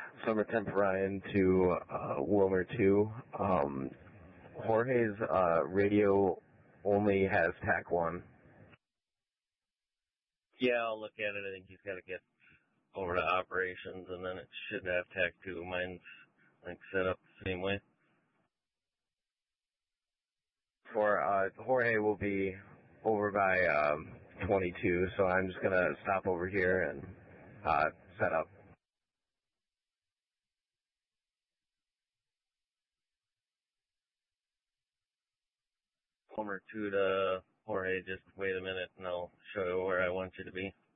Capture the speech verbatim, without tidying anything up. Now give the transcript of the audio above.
Summer Temp Ryan to uh, Wilmer two. Um, Jorge's uh, radio only has tack one. Yeah, I'll look at it. I think he's got to get over to operations, and then it should have tack two. Mine's like set up the same way. For uh, Jorge will be over by um, twenty-two, so I'm just gonna stop over here and uh, set up. Wilmer two to Jorge, just wait a minute, and I'll show you where I want you to be.